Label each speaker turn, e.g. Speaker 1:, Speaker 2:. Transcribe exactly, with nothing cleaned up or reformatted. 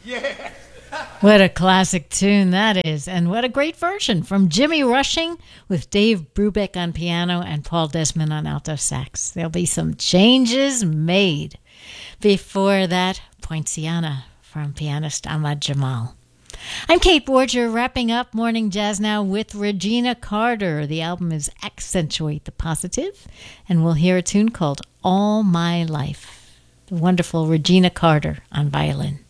Speaker 1: What a classic tune that is, and what a great version from Jimmy Rushing with Dave Brubeck on piano and Paul Desmond on alto sax. There'll be some changes made. Before that, Poinciana from pianist Ahmad Jamal. I'm Kate Borger, wrapping up Morning Jazz Now with Regina Carter. The album is Accentuate the Positive, and we'll hear a tune called All My Life. The wonderful Regina Carter on violin.